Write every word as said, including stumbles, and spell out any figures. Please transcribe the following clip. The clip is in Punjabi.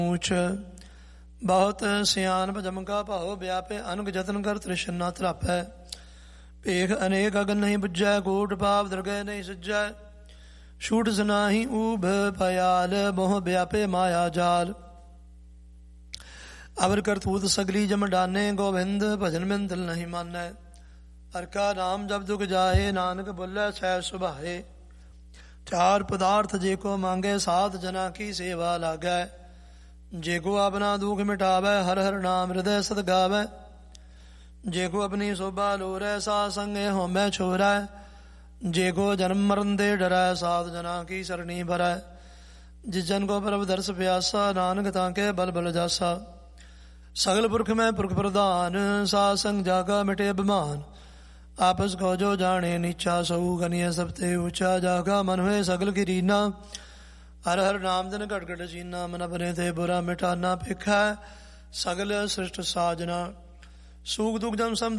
ਊਚ ਬਹੁਤ ਸਿਆਨ ਭਜਮ ਕਾ ਭਾਉ ਵਿਆਪੇ ਅਨੁਗ ਜਤਨ ਕਰ ਤ੍ਰਿਸ਼ਨ ਨਾ ਤਰਾਪੈ ਭੇਖ ਅਨੇਕ ਅਗਨ ਨਹੀਂ ਬੁੱਝੈ ਕੋਟ ਪਾਪ ਦਰਗਹਿ ਨਹੀਂ ਸੱਜੈ ਛੂਟ ਸੁਨਾਹੀ ਊਭ ਭਿਆਲ ਮੋਹ ਵਿਆਪੇ ਮਾਇਆ ਜਾਲ ਅਵਰ ਕਰਤੂਤ ਸਗਲੀ ਜਮ ਡਾਨੇ ਗੋਬਿੰਦ ਭਜਨ ਬਿਨ ਦਿਲ ਨਹੀਂ ਮਾਨੈ ਹਰਿ ਕਾ ਨਾਮ ਜਪ ਦੁਖ ਜਾਏ ਨਾਨਕ ਬੋਲੇ ਸਹਿ ਸੁਭਾਏ ਚਾਰ ਪਦਾਰਥ ਜੇ ਕੋ ਮੰਗੇ ਸਾਧ ਜਨਾ ਕੀ ਸੇਵਾ ਲਾਗੈ ਜੇ ਕੋ ਆਪਣਾ ਦੁਖ ਮਿਟਾਵੈ ਹਰ ਹਰ ਨਾਮ ਹਿਰਦੈ ਸਦ ਗਾਵੈ ਜੇ ਕੋ ਆਪਣੀ ਸੋਭਾ ਲੋਰੈ ਸਾਧ ਸੰਗੇ ਹੋਮੈ ਛੋਰੈ ਜੇ ਕੋ ਜਨਮ ਮਰਨ ਦੇ ਡਰੈ ਸਾਧ ਜਨਾ ਕੀ ਸਰਣੀ ਭਰੈ ਜਿਸ ਜਨ ਕੋ ਪ੍ਰਭ ਦਰਸ ਪਿਆਸਾ ਨਾਨਕ ਤਾਂ ਕੇ ਬਲ ਬਲ ਜਾਸਾ ਸਗਲ ਪੁਰਖ ਮੈਂ ਪੁਰਖ ਪ੍ਰਧਾਨ ਸਾਧ ਸੰਗ ਜਾਗਾ ਮਿਟੇ ਬਿਮਾਨ ਆਪਸ ਕੋ ਜੋ ਜਾਣੇ ਨੀਚਾ ਸਊ ਗਨੀਏ ਸਭ ਤੇ ਉੱਚਾ ਜਾਗਾ ਮਨ ਹੋਏ ਸਗਲ ਕੀ ਰੀਨਾ ਹਰ ਹਰ ਨਾਮ ਦਿਨ ਘਟ ਘਟ ਜੀਨਾ ਮਨ ਬਨੇ ਤੇ ਬੁਰਾ ਮਿਟਾਨਾ ਭਿਖੈ ਸਗਲ ਸ੍ਰਿਸ਼ਟ ਸਾਜਨਾ ਸੂਖ ਦੁਖ ਜਮ ਸਮ